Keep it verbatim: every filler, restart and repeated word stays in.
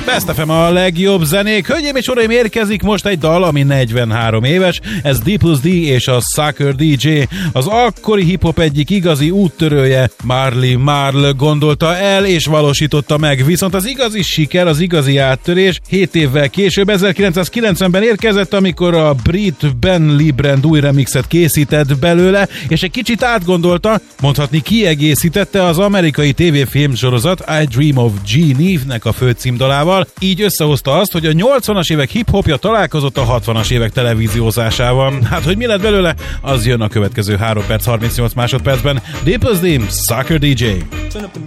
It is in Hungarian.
Best ef em a legjobb zenék. Hölgyeim és uraim, érkezik most egy dal, ami negyvenhárom éves. Ez D plus D és a Sucker dé dzsé. Az akkori hip-hop egyik igazi úttörője, Marley Marl gondolta el és valósította meg. Viszont az igazi siker, az igazi áttörés hét évvel később, ezerkilencszázkilencvenben érkezett, amikor a brit Ben Librand új remixet készített belőle, és egy kicsit átgondolta, mondhatni kiegészítette az amerikai tévéfilm sorozat I Dream of Jeannie-nek a főcímdalával, így összehozta azt, hogy a nyolcvanas évek hip-hopja találkozott a hatvanas évek televíziózásával. Hát, hogy mi lett belőle, az jön a következő három perc harmincnyolc másodpercben. D plus D, Sucker dé dzsé.